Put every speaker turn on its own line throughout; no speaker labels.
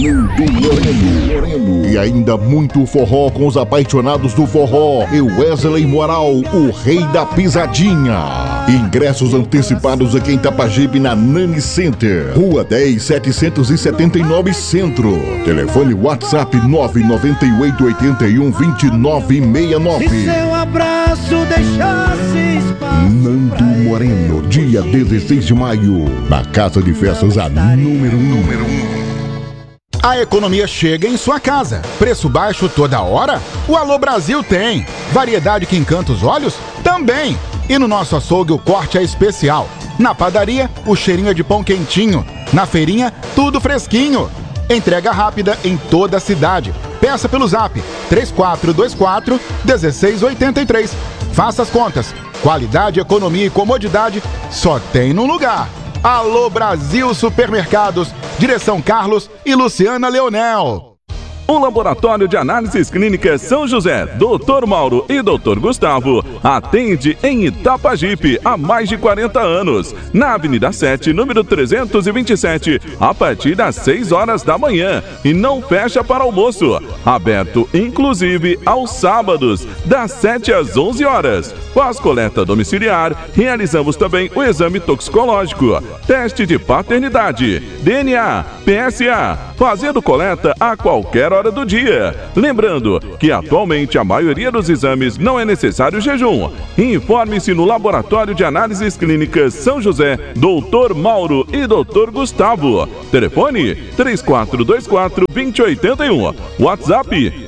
Moreno. E ainda muito forró com os apaixonados do forró e Wesley Moral, o rei da pisadinha. Ingressos antecipados aqui em Itapajipe, na Nani Center, Rua 10, 779 Centro. Telefone WhatsApp 998812969.
Se seu abraço deixasse espaço.
Nando Moreno, dia 16 de maio, na Casa de Festas a número 1.
A economia chega em sua casa. Preço baixo toda hora? O Alô Brasil tem. Variedade que encanta os olhos? Também. E no nosso açougue o corte é especial. Na padaria, o cheirinho é de pão quentinho. Na feirinha, tudo fresquinho. Entrega rápida em toda a cidade. Peça pelo zap 3424-1683. Faça as contas. Qualidade, economia e comodidade só tem num lugar. Alô Brasil Supermercados, Direção Carlos e Luciana Leonel.
O Laboratório de Análises Clínicas São José, Dr. Mauro e Dr. Gustavo, atende em Itapajipe há mais de 40 anos, na Avenida 7, número 327, a partir das 6 horas da manhã, e não fecha para almoço, aberto inclusive aos sábados, das 7 às 11 horas. Pós coleta domiciliar, realizamos também o exame toxicológico, teste de paternidade, DNA, PSA, fazendo coleta a qualquer hora do dia. Lembrando que atualmente a maioria dos exames não é necessário jejum. Informe-se no Laboratório de Análises Clínicas São José, Dr. Mauro e Dr. Gustavo. Telefone 3424-2081. WhatsApp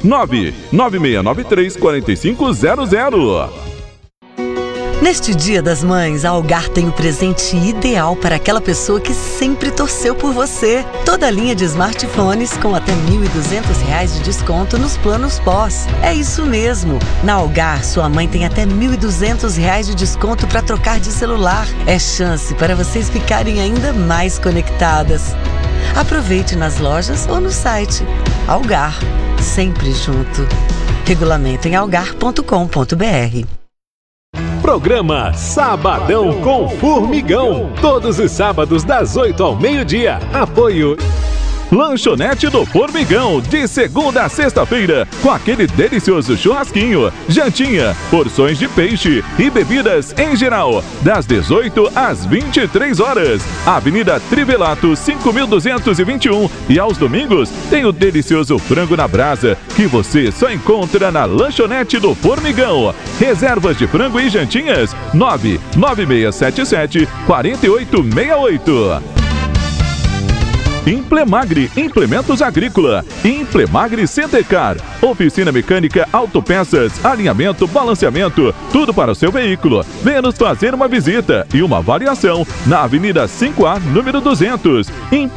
99693-4500.
Neste Dia das Mães, a Algar tem o presente ideal para aquela pessoa que sempre torceu por você. Toda a linha de smartphones com até R$ 1.200 de desconto nos planos pós. É isso mesmo! Na Algar, sua mãe tem até R$ 1.200 de desconto para trocar de celular. É chance para vocês ficarem ainda mais conectadas. Aproveite nas lojas ou no site. Algar, sempre junto. Regulamento em algar.com.br.
Programa Sabadão com Formigão. Todos os sábados das 8 ao meio-dia. Apoio
Lanchonete do Formigão, de segunda a sexta-feira, com aquele delicioso churrasquinho, jantinha, porções de peixe e bebidas em geral, das 18 às 23 horas. Avenida Trivelato, 5221. E aos domingos tem o delicioso frango na brasa, que você só encontra na Lanchonete do Formigão. Reservas de frango e jantinhas, 99677-4868. Implemagre, implementos agrícola. Implemagre Centecar, oficina mecânica, autopeças, alinhamento, balanceamento, tudo para o seu veículo. Venha nos fazer uma visita e uma avaliação na Avenida 5A, número 200.